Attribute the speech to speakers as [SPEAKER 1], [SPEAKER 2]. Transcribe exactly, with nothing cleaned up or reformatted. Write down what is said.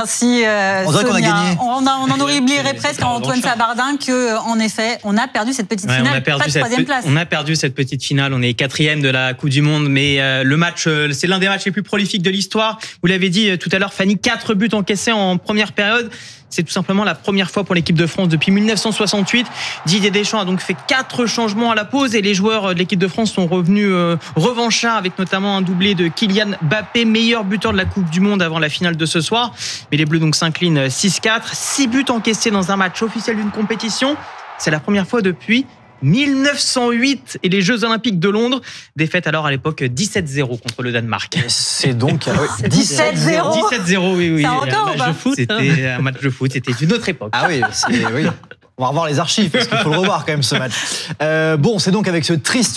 [SPEAKER 1] Merci euh,
[SPEAKER 2] On dirait qu'on a
[SPEAKER 1] Sonia.
[SPEAKER 2] gagné.
[SPEAKER 1] On, a, on en aurait oublierait presque en Antoine Sabardin que, en effet, on a perdu cette petite
[SPEAKER 3] Ouais,
[SPEAKER 1] finale,
[SPEAKER 3] on a perdu
[SPEAKER 1] pas de
[SPEAKER 3] cette
[SPEAKER 1] troisième
[SPEAKER 3] pe-
[SPEAKER 1] place.
[SPEAKER 3] On a perdu cette petite finale. On est quatrième de la Coupe du Monde, mais euh, le match, euh, c'est l'un des matchs les plus prolifiques de l'histoire. Vous l'avez dit euh, tout à l'heure, Fanny, quatre buts encaissés en première période. C'est tout simplement la première fois pour l'équipe de France depuis dix-neuf cent soixante-huit. Didier Deschamps a donc fait quatre changements à la pause et les joueurs de l'équipe de France sont revenus euh, revanchards avec notamment un doublé de Kylian Mbappé, meilleur buteur de la Coupe du Monde avant la finale de ce soir. Mais les Bleus donc s'inclinent six quatre. six buts encaissés dans un match officiel d'une compétition. C'est la première fois depuis dix-neuf cent huit et les Jeux Olympiques de Londres. Défaite alors à l'époque dix-sept zéro contre le Danemark.
[SPEAKER 2] C'est donc euh,
[SPEAKER 1] dix-sept zéro.
[SPEAKER 3] dix-sept zéro, oui, oui.
[SPEAKER 1] C'est un record,
[SPEAKER 3] Un match
[SPEAKER 1] ou pas
[SPEAKER 3] de foot. C'était un match de foot, c'était une autre époque.
[SPEAKER 2] Ah oui, c'est, oui. On va revoir les archives parce qu'il faut le revoir quand même ce match. Euh, bon, c'est donc avec ce triste